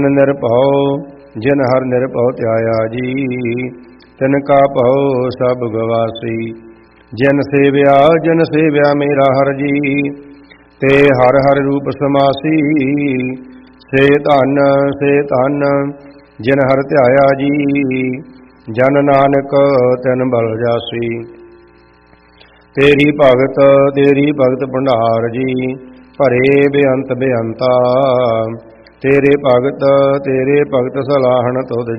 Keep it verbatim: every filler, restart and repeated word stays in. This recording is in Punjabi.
ਨਿਰਭਉ ਜਿਨ ਹਰ ਨਿਰਭਉ ਧਿਆਇਆ ਜੀ, ਤਿਨ ਕਾ ਭਉ ਸਭ ਗਵਾਸੀ। ਜਿਨ ਸੇਵਿਆ ਜਿਨ ਸੇਵਿਆ ਮੇਰਾ ਹਰ ਜੀ, ਤੇ ਹਰ ਹਰ ਰੂਪ ਸਮਾਸੀ। ਸੇ ਧਨ ਸੇ ਧਨ ਜਿਨ ਹਰ ਧਿਆਇਆ ਜੀ, ਜਨ ਨਾਨਕ ਤਿਨ ਬਲ ਜਾਸੀ। ਤੇਰੀ ਭਗਤ ਤੇਰੀ ਭਗਤ ਭੰਡਾਰ ਜੀ, ਭਰੇ ਬੇਅੰਤ ਬੇਅੰਤਾ। ਤੇਰੇ ਭਗਤ ਤੇਰੇ ਭਗਤ ਸਲਾਹਣ ਤੁਧ